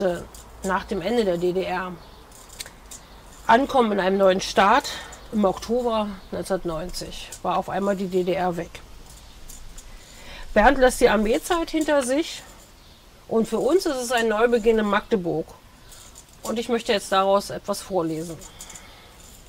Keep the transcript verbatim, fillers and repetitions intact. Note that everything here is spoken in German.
nach dem Ende der D D R. Ankommen in einem neuen Staat im Oktober neunzehnhundertneunzig war auf einmal die D D R weg. Bernd lässt die Armeezeit hinter sich und für uns ist es ein Neubeginn in Magdeburg. Und ich möchte jetzt daraus etwas vorlesen.